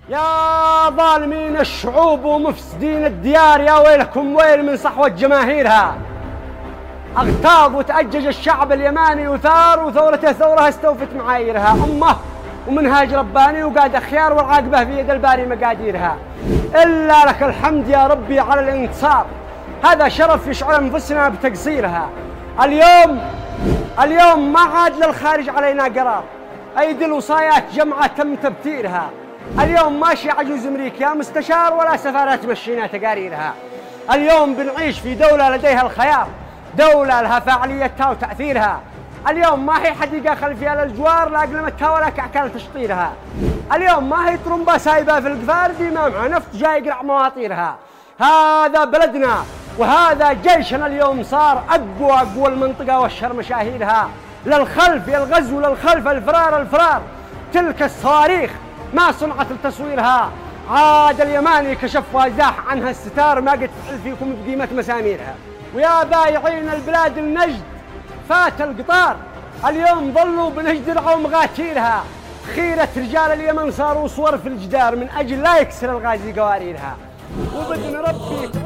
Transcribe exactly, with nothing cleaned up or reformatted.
يا ظالمين الشعوب ومفسدين الديار، يا ويلكم ويل من صحوة جماهيرها. اغتاظ وتأجج الشعب اليماني وثار، وثورته ثورة استوفت معاييرها. أمه ومنهاج رباني وقاد خيار، والعاقبة في يد الباري مقاديرها. إلا لك الحمد يا ربي على الانتصار، هذا شرف يشعر أنفسنا بتقصيرها. اليوم اليوم ما عاد للخارج علينا قرار، أيدي الوصايات جمعة تم تبتيرها. اليوم ماشي عجوز أمريكا مستشار، ولا سفارات مشينا تقاريرها. اليوم بنعيش في دولة لديها الخيار، دولة لها فاعليتها وتأثيرها. اليوم ما هي حديقة خلفية للجوار لا أقلمتها ولا كعكال تشطيرها. اليوم ما هي طرمبة سايبة في القفار دي ما مع نفط جاي يقرع مواطيرها. هذا بلدنا وهذا جيشنا، اليوم صار أقوى أقوى المنطقة والشر مشاهيرها. للخلف يا الغزو، للخلف الفرار الفرار، تلك الصواريخ ما صنعت لتصويرها. عاد اليماني كشف وزاح عنها الستار، ما قد فعل فيكم بقيمة مساميرها. ويا بايعين البلاد النجد فات القطار، اليوم ظلوا بنجد رعوا مغاتيرها. خيرة رجال اليمن صاروا صور في الجدار، من أجل لا يكسر الغازي قواريرها. وبإذن ربي